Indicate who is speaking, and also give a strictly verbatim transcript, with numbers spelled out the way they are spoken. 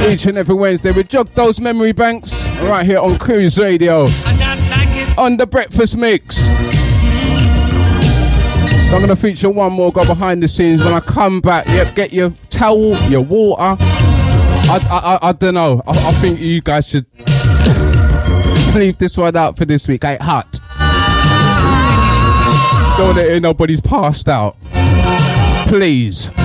Speaker 1: Each and every Wednesday we jog those memory banks right here on Cruise Radio on the breakfast mix. So I'm going to feature one more go behind the scenes when I come back. Yep, get your towel, your water. I I, I, I don't know. I, I think you guys should leave this one out for this week. I ain't hot. Don't let nobody's passed out. Please.